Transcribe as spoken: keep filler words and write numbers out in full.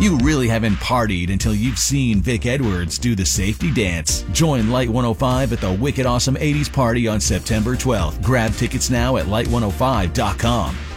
You really haven't partied until you've seen Vic Edwards do the safety dance. Join Light one oh five at the Wicked Awesome eighties Party on September twelfth. Grab tickets now at light one oh five dot com.